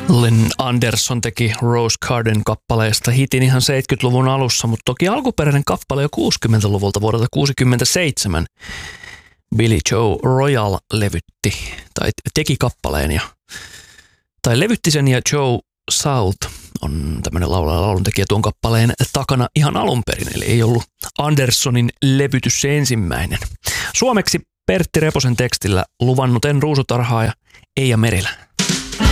Lynn Anderson teki Rose Garden kappaleesta hitin ihan 70-luvun alussa, mutta toki alkuperäinen kappale jo 60-luvulta vuodelta 1967. Billy Joe Royal levytti, tai teki kappaleen, tai levytti sen, ja Joe South on tämmöinen lauluntekijä tuon kappaleen takana ihan alun perin, eli ei ollut Andersonin levytys se ensimmäinen. Suomeksi Pertti Reposen tekstillä Luvannut en ruusutarhaa ja Eija Merilä.